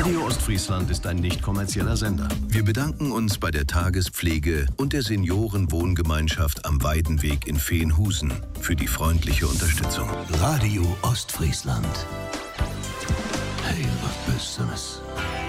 Radio Ostfriesland ist ein nicht kommerzieller Sender. Wir bedanken uns bei der Tagespflege und der Seniorenwohngemeinschaft am Weidenweg in Veenhusen für die freundliche Unterstützung. Radio Ostfriesland. Hey, was Besseres.